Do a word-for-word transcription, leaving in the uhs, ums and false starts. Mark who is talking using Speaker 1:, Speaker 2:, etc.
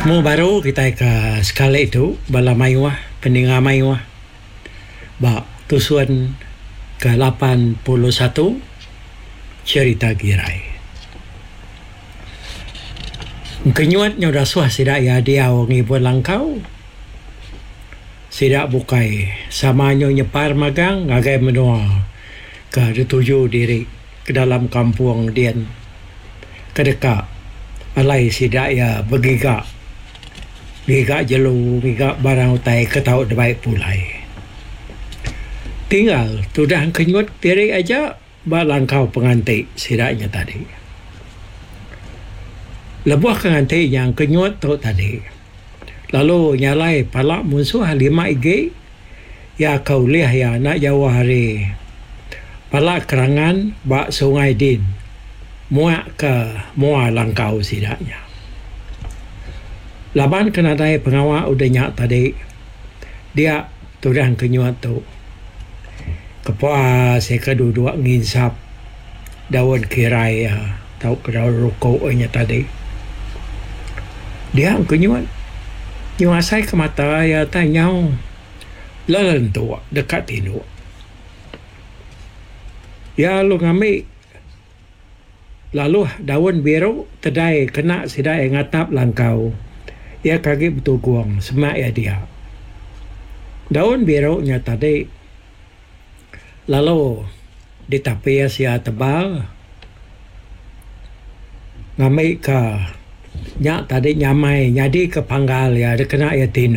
Speaker 1: Mo baru kita ke sekali itu bala mayuah peninga mayuah ba tusuan ke lapan puluh satu cerita girai. Kenyuat nyo dah suah sida ya dia wangi pun langkau. Sida bukai sama nyo nyepar magang ngagai menua ke dituju diri ke dalam kampung dian kedeka alai sida ya begiga giga jelu giga barang utai ketau debai pulai. Tinggal tudah kenyuat diri aja ba langkau penganti sidanya tadi. Lebuah penganti yang kenyuat tu tadi. Lalu nyalai palak musuh lima igi ya kau liah ya nak jauh hari palak kerangan ba sungai din muak ke mua langkau sidanya. Laban kena dai pengawal udahnya tadi dia tudah kenyuat tu kepuas saya kedua nginsap daun kirai ya tau daun rokoknya tadi. Dia kenyuat nyuasai ke mata ya tanyau lalan tua dekat tinu ya lu ngami lalu daun biru tedai kena sidai ngatap langkau ya kaki betul guang semak ya dia daun biru nya tadi lalu ditapi ya sia tebal ngami ke nyak tadi nyamai jadi ke panggal ya dia kena ya tinu